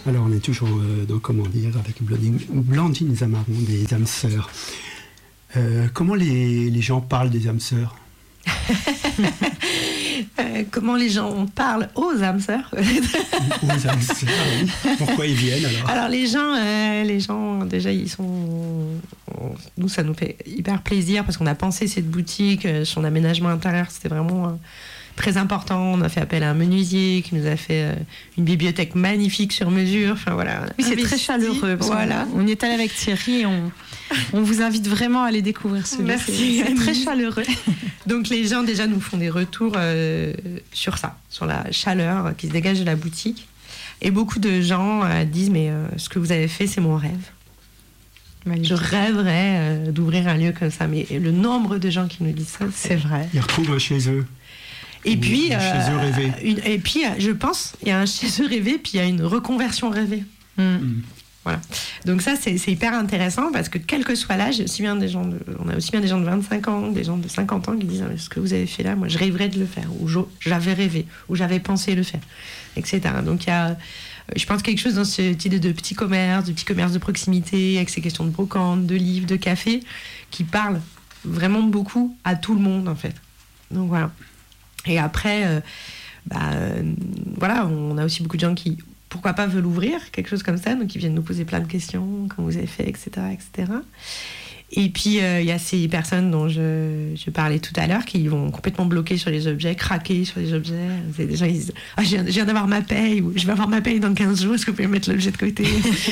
Alors, on est toujours dans Comment dire avec Blandine Zamaron, des âmes sœurs. Comment les gens parlent des âmes sœurs? Comment les gens parlent aux âmes sœurs? Aux âmes sœurs, oui. Pourquoi ils viennent alors? Alors les gens déjà ils sont, nous ça nous fait hyper plaisir parce qu'on a pensé cette boutique, son aménagement intérieur, c'était vraiment très important. On a fait appel à un menuisier qui nous a fait une bibliothèque magnifique sur mesure. Enfin voilà. Oui, c'est très chaleureux. Voilà. On est allé avec Thierry et on vous invite vraiment à aller découvrir ce lieu. Merci. C'est très chaleureux. Donc les gens déjà nous font des retours sur ça, sur la chaleur qui se dégage de la boutique. Et beaucoup de gens disent mais ce que vous avez fait c'est mon rêve. Je rêverais d'ouvrir un lieu comme ça. Mais le nombre de gens qui nous disent ça, c'est vrai. Ils retrouvent chez eux. Et puis, chez eux rêvé. Je pense, il y a un chez eux rêvé, puis il y a une reconversion rêvée. Voilà. Donc ça, c'est hyper intéressant parce que quel que soit l'âge, on a aussi bien des gens de 25 ans, des gens de 50 ans qui disent ce que vous avez fait là, moi je rêverais de le faire, ou j'avais rêvé, ou j'avais pensé le faire, etc. Donc il y a, je pense, quelque chose dans cette idée de petit commerce de proximité, avec ces questions de brocante, de livres, de café, qui parlent vraiment beaucoup à tout le monde en fait. Donc voilà. Et après, voilà, on a aussi beaucoup de gens qui, pourquoi pas, veulent ouvrir quelque chose comme ça, donc ils viennent nous poser plein de questions, comment vous avez fait, etc., etc. Et puis, il y a ces personnes dont je parlais tout à l'heure qui vont complètement bloquer sur les objets, craquer sur les objets. C'est des gens qui disent « je viens d'avoir ma paye » ou « je vais avoir ma paye dans 15 jours, est-ce que vous pouvez mettre l'objet de côté ?»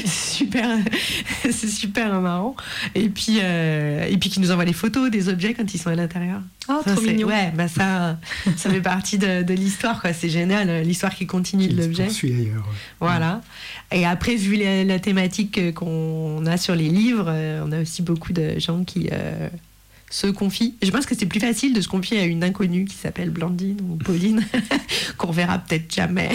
C'est super marrant. Et puis qui nous envoient les photos des objets quand ils sont à l'intérieur. Oh, trop mignon. Ouais, ça fait partie de l'histoire, quoi. C'est génial, l'histoire qui continue de l'objet. Qui se poursuit ailleurs. Voilà. Et après, vu la thématique qu'on a sur les livres, on a aussi beaucoup de gens qui se confient. Je pense que c'est plus facile de se confier à une inconnue qui s'appelle Blandine ou Pauline, qu'on verra peut-être jamais,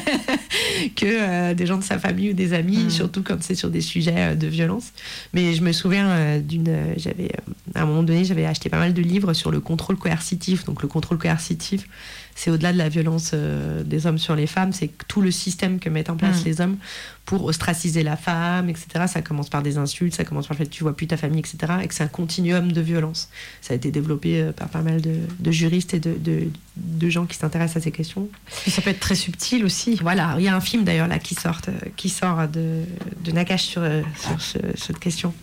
que des gens de sa famille ou des amis, surtout quand c'est sur des sujets de violence. Mais je me souviens à un moment donné, j'avais acheté pas mal de livres sur le contrôle coercitif. Donc le contrôle coercitif, c'est au-delà de la violence des hommes sur les femmes, c'est tout le système que mettent en place les hommes pour ostraciser la femme, etc. Ça commence par des insultes, ça commence par le fait que tu vois plus ta famille, etc. Et que c'est un continuum de violence. Ça a été développé par pas mal de juristes et de gens qui s'intéressent à ces questions. Et ça peut être très subtil aussi. Voilà, il y a un film d'ailleurs là qui sort de Nakache sur cette question.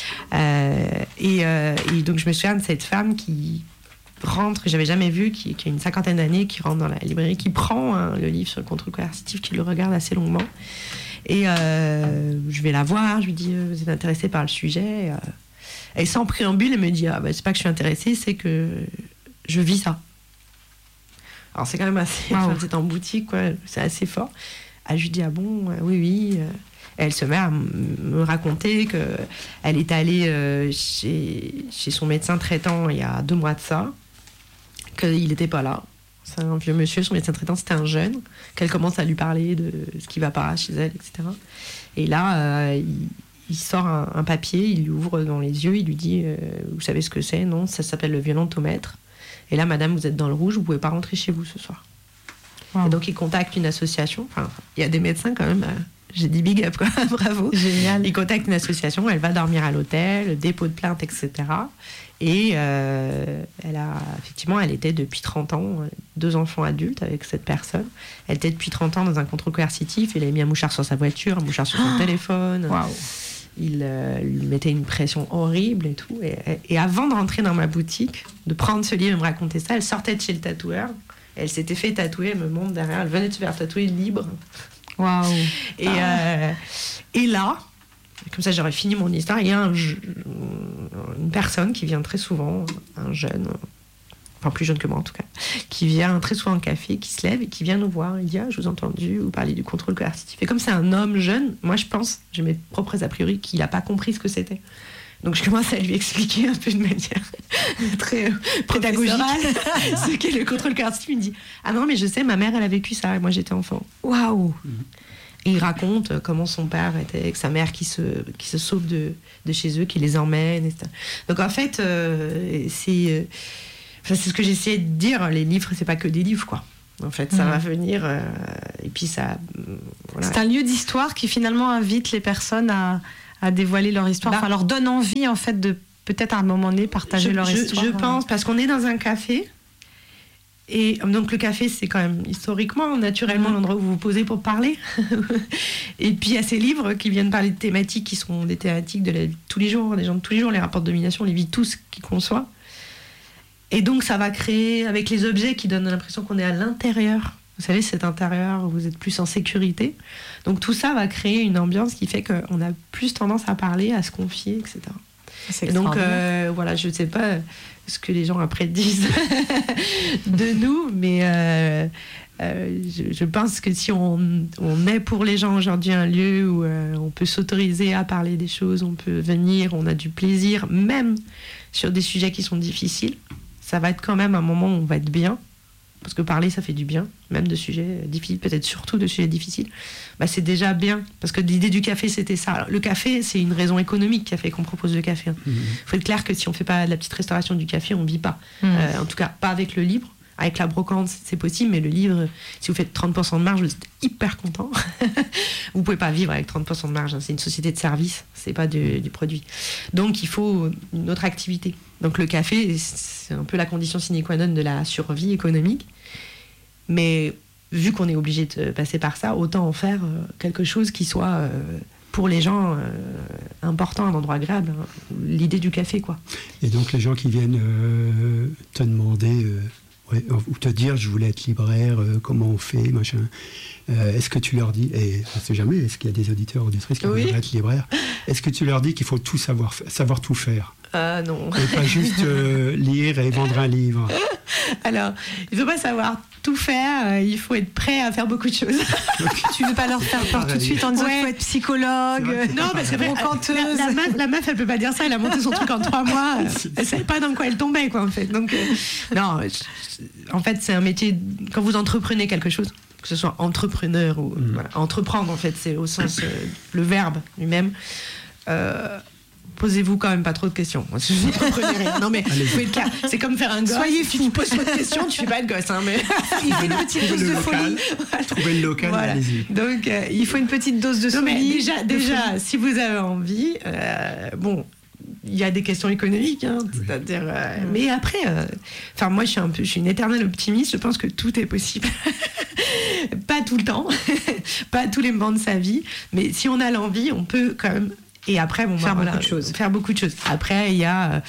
Et donc je me souviens de cette femme qui rentre, que j'avais jamais vue, qui a une 50aine d'années, qui rentre dans la librairie, qui prend le livre sur le contrôle coercitif, qui le regarde assez longuement. Et je vais la voir, je lui dis vous êtes intéressée par le sujet? Et sans préambule, elle me dit c'est pas que je suis intéressée, c'est que je vis ça. Alors c'est quand même assez, c'est en boutique, quoi, c'est assez fort. Je lui dis oui. Et elle se met à me raconter qu'elle est allée chez son médecin traitant il y a 2 mois de ça, qu'il n'était pas là. C'est un vieux monsieur, son médecin traitant, c'était un jeune, qu'elle commence à lui parler de ce qui va pas chez elle, etc. Et là, il sort un papier, il lui ouvre dans les yeux, il lui dit vous savez ce que c'est? Non, ça s'appelle le violentomètre. Et là, madame, vous êtes dans le rouge, vous pouvez pas rentrer chez vous ce soir. Wow. Et donc, il contacte une association. Enfin, il y a des médecins quand même. J'ai dit big up, quoi. Bravo. Génial. Il contacte une association, elle va dormir à l'hôtel, dépôt de plainte, etc. Et elle était depuis 30 ans, 2 enfants adultes avec cette personne. Elle était depuis 30 ans dans un contrôle coercitif. Il avait mis un mouchard sur sa voiture, un mouchard sur son téléphone. Wow. Il lui mettait une pression horrible et tout. Et avant de rentrer dans ma boutique, de prendre ce livre et me raconter ça, elle sortait de chez le tatoueur. Elle s'était fait tatouer, elle me montre derrière. Elle venait de se faire tatouer libre. Waouh. Et là, comme ça j'aurais fini mon histoire, il y a une personne qui vient très souvent, un jeune, enfin plus jeune que moi en tout cas, qui vient très souvent au café, qui se lève et qui vient nous voir. Il dit je vous ai entendu, vous parlez du contrôle coercitif. Et comme c'est un homme jeune, moi je pense, j'ai mes propres a priori, qu'il n'a pas compris ce que c'était. Donc je commence à lui expliquer un peu de manière très pédagogique ce qu'est le contrôle coercitif. Il me dit non mais je sais, ma mère elle a vécu ça et moi j'étais enfant. Waouh. Et il raconte comment son père était avec sa mère qui se sauve de chez eux, qui les emmène, etc. Donc en fait c'est ce que j'essayais de dire, les livres c'est pas que des livres, quoi. En fait, ça va venir. Et puis ça. Voilà. C'est un lieu d'histoire qui finalement invite les personnes à dévoiler leur histoire. Enfin, leur donne envie, en fait, de peut-être à un moment donné partager leur histoire. Je pense, parce qu'on est dans un café. Et donc, le café, c'est quand même historiquement, naturellement, l'endroit où vous vous posez pour parler. Et puis, il y a ces livres qui viennent parler de thématiques qui sont des thématiques de tous les jours, des gens de tous les jours, les rapports de domination, on les vit tous, qui conçoit. Et donc, ça va créer, avec les objets qui donnent l'impression qu'on est à l'intérieur. Vous savez, cet intérieur où vous êtes plus en sécurité. Donc, tout ça va créer une ambiance qui fait qu'on a plus tendance à parler, à se confier, etc. Et donc, voilà, je ne sais pas ce que les gens après disent de nous, mais je pense que si on met pour les gens aujourd'hui un lieu où on peut s'autoriser à parler des choses, on peut venir, on a du plaisir, même sur des sujets qui sont difficiles, ça va être quand même un moment où on va être bien, parce que parler, ça fait du bien, même de sujets difficiles, peut-être surtout de sujets difficiles. Bah, c'est déjà bien, parce que l'idée du café, c'était ça. Alors, le café, c'est une raison économique qui a fait qu'on propose le café. Il faut être clair que si on ne fait pas de la petite restauration du café, on ne vit pas. En tout cas, pas avec le livre. Avec la brocante, c'est possible, mais le livre, si vous faites 30% de marge, vous êtes hyper content. Vous ne pouvez pas vivre avec 30% de marge. C'est une société de service, ce n'est pas du produit. Donc, il faut une autre activité. Donc, le café, c'est un peu la condition sine qua non de la survie économique. Mais vu qu'on est obligé de passer par ça, autant en faire quelque chose qui soit, pour les gens, important, un endroit agréable. L'idée du café, quoi. Et donc, les gens qui viennent te demander... ou te dire je voulais être libraire, comment on fait, machin. Est-ce que tu leur dis, et on ne sait jamais, est-ce qu'il y a des auditeurs ou auditrices qui voudraient être libraires, est-ce que tu leur dis qu'il faut tout savoir tout faire? Non. Et pas juste lire et vendre un livre. Alors, il ne faut pas savoir tout faire, il faut être prêt à faire beaucoup de choses. Tu ne veux pas leur faire peur tout de suite en disant qu'il faut être psychologue, non, parce que brocanteuse. La meuf, elle peut pas dire ça, elle a monté son truc en 3 mois, elle savait pas dans quoi elle tombait, quoi, en fait. Donc, non, en fait, c'est un métier, quand vous entreprenez quelque chose, que ce soit entrepreneur ou voilà, entreprendre, en fait, c'est au sens, le verbe lui-même, posez-vous quand même pas trop de questions. Non mais faut être clair, c'est comme faire un gosse. Soyez fou. Si tu poses trop de questions, tu fais pas de gosse. Hein, mais il faut une petite dose de folie. Trouvez le local, voilà. allez-y. Donc il faut une petite dose de folie. Déjà, si vous avez envie, bon, il y a des questions économiques, hein, c'est-à-dire. Mais après, enfin moi je suis une éternelle optimiste. Je pense que tout est possible. Pas tout le temps, pas à tous les moments de sa vie, mais si on a l'envie, on peut quand même. Et après, bon, faire beaucoup de choses. Après, il y a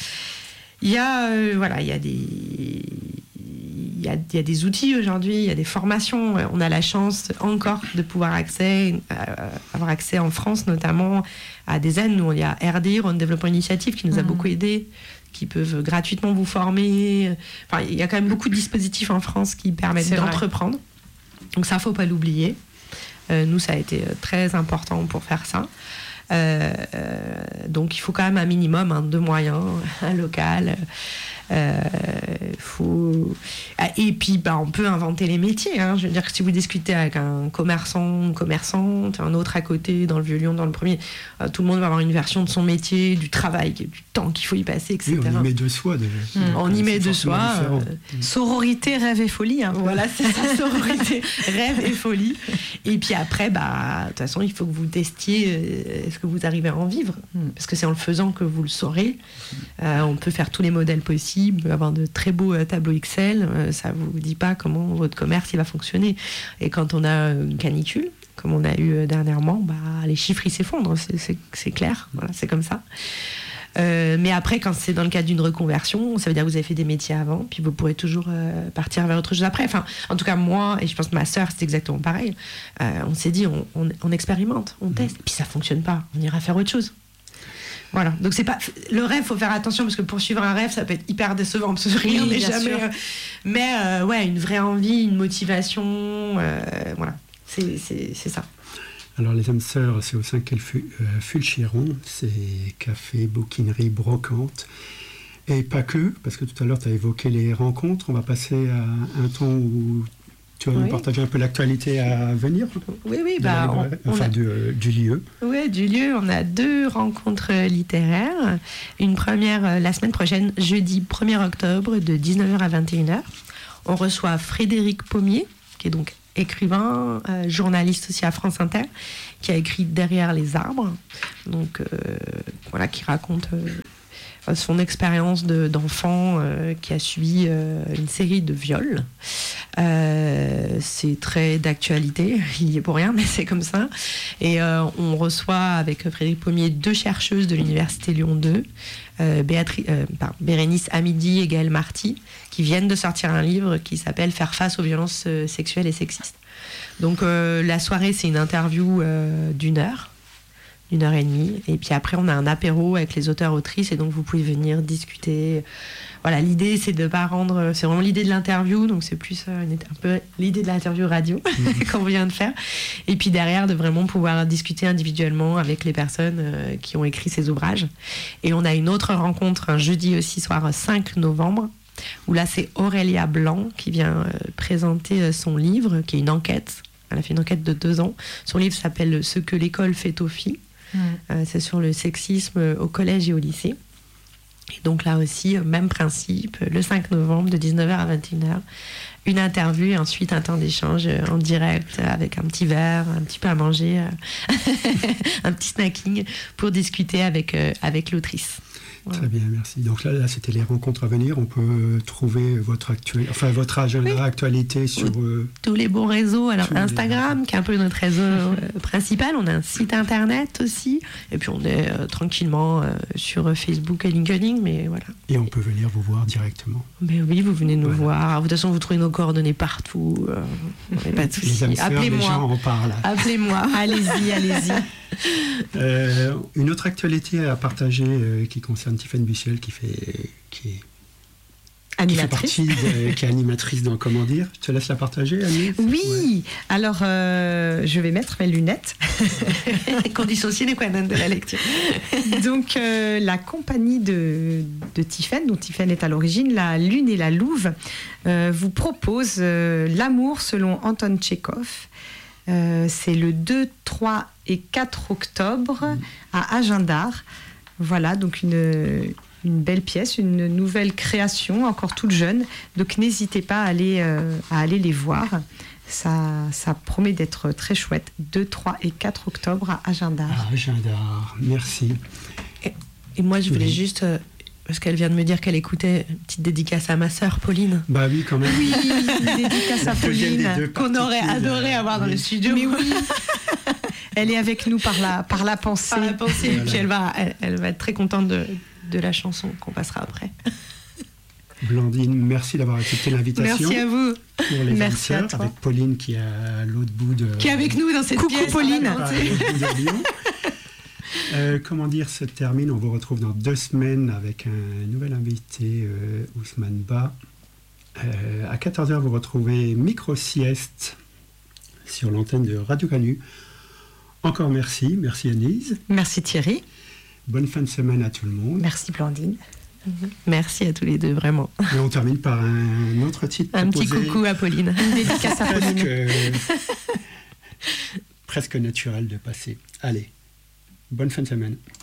des outils aujourd'hui, il y a des formations. On a la chance encore de pouvoir avoir accès en France, notamment à des aides. Nous, il y a RD, Rhône Développement Initiative, qui nous a beaucoup aidés, qui peuvent gratuitement vous former. Enfin, il y a quand même beaucoup de dispositifs en France qui permettent d'entreprendre. Donc ça, faut pas l'oublier. Nous, ça a été très important pour faire ça. Donc il faut quand même un minimum de moyens, un local. Et puis on peut inventer les métiers. Hein. Je veux dire que si vous discutez avec un commerçant, une commerçante, un autre à côté, dans le Vieux-Lyon, dans le premier, tout le monde va avoir une version de son métier, du travail, du temps qu'il faut y passer, etc. Oui, on y met de soi déjà. On y met de soi. Sororité, rêve et folie. Hein. Voilà, c'est ça, sororité, rêve et folie. Et puis après, de toute façon, il faut que vous testiez est-ce que vous arrivez à en vivre. Parce que c'est en le faisant que vous le saurez. On peut faire tous les modèles possibles, avoir de très beaux tableaux Excel, ça vous dit pas comment votre commerce il va fonctionner. Et quand on a une canicule, comme on a eu dernièrement, les chiffres ils s'effondrent, c'est clair, voilà, c'est comme ça. Mais après, quand c'est dans le cadre d'une reconversion, ça veut dire que vous avez fait des métiers avant, puis vous pourrez toujours partir vers autre chose après. Enfin, en tout cas, moi, et je pense que ma sœur, c'est exactement pareil. On s'est dit, on expérimente, on teste, puis ça fonctionne pas, on ira faire autre chose. Voilà, donc c'est pas le rêve, faut faire attention parce que poursuivre un rêve, ça peut être hyper décevant parce que rien n'est jamais. Mais une vraie envie, une motivation, voilà, c'est ça. Alors les âmes sœurs, c'est au 5 quai Fulchiron, c'est café, bouquinerie, brocante. Et pas que, parce que tout à l'heure tu as évoqué les rencontres, on va passer à un temps où tu vas nous partager un peu l'actualité à venir. Oui, du lieu. Oui, du lieu. On a 2 rencontres littéraires. Une première la semaine prochaine, jeudi 1er octobre, de 19h à 21h. On reçoit Frédéric Pommier, qui est donc écrivain, journaliste aussi à France Inter, qui a écrit Derrière les arbres, donc voilà, qui raconte son expérience d'enfant qui a subi une série de viols. C'est très d'actualité, il y est pour rien, mais c'est comme ça. Et on reçoit avec Frédéric Pommier 2 chercheuses de l'Université Lyon 2, Bérénice Hamidi et Gaëlle Marty, qui viennent de sortir un livre qui s'appelle « Faire face aux violences sexuelles et sexistes ». Donc la soirée, c'est une interview d'1 heure. 1h30, et puis après on a un apéro avec les auteurs-autrices, et donc vous pouvez venir discuter. Voilà, l'idée c'est de pas rendre, c'est vraiment l'idée de l'interview, donc c'est plus un peu l'idée de l'interview radio qu'on vient de faire, et puis derrière de vraiment pouvoir discuter individuellement avec les personnes qui ont écrit ces ouvrages. Et on a une autre rencontre un jeudi aussi soir 5 novembre, où là c'est Aurélia Blanc qui vient présenter son livre, qui est une enquête. Elle a fait une enquête de 2 ans. Son livre s'appelle « Ce que l'école fait aux filles ». C'est sur le sexisme au collège et au lycée. Et donc là aussi, même principe, le 5 novembre de 19h à 21h, une interview et ensuite un temps d'échange en direct avec un petit verre, un petit peu à manger, un petit snacking pour discuter avec l'autrice. Très bien, merci. Donc là, c'était les rencontres à venir. On peut trouver votre agenda actualité sur tous les bons réseaux. Alors Instagram, qui est un peu notre réseau principal. On a un site internet aussi. Et puis on est tranquillement sur Facebook et LinkedIn. Mais voilà. Et on peut venir vous voir directement. Mais oui, vous venez nous voir. De toute façon, vous trouvez nos coordonnées partout. Pas de souci. Appelez-moi. Les gens en parlent. Appelez-moi. Allez-y. Une autre actualité à partager qui concerne Tiffaine Bussiel, qui est animatrice. Qui est animatrice dans Comment dire. Je te laisse la partager, Annie. Oui, ouais. Alors je vais mettre mes lunettes. Condition sine qua non de la lecture. Donc la compagnie de Tiffaine, dont Tiffaine est à l'origine, la Lune et la Louve, vous propose L'amour selon Anton Tchekhov. C'est le 2, 3 et 4 octobre à Agen-d'Art. Voilà, donc une belle pièce, une nouvelle création, encore toute jeune. Donc n'hésitez pas à aller les voir. Ça promet d'être très chouette. 2, 3 et 4 octobre à Agen-d'Art. À Agen-d'Art, merci. Et moi, je voulais juste... Parce qu'elle vient de me dire qu'elle écoutait une petite dédicace à ma sœur Pauline. Bah oui, quand même. Oui, une dédicace à Pauline. Qu'on aurait adoré avoir dans le studio. Mais oui. Elle est avec nous par la pensée. Par la pensée. Voilà. Et puis elle va être très contente de la chanson qu'on passera après. Blandine, merci d'avoir accepté l'invitation. Merci à vous. Pour les merci à toi. Avec Pauline qui est à l'autre bout de... Qui est avec nous dans cette pièce. Coucou Pauline. Comment dire se termine. On vous retrouve dans 2 semaines avec un nouvel invité, Ousmane Ba. À 14h, vous retrouvez Micro-sieste sur l'antenne de Radio Canu. Encore merci. Merci Anise. Merci Thierry. Bonne fin de semaine à tout le monde. Merci Blandine. Merci à tous les deux, vraiment. Et on termine par un autre titre. Un petit coucou à Pauline. Une dédicace à Pauline. Presque naturel de passer. Allez. Bonne fin de semaine.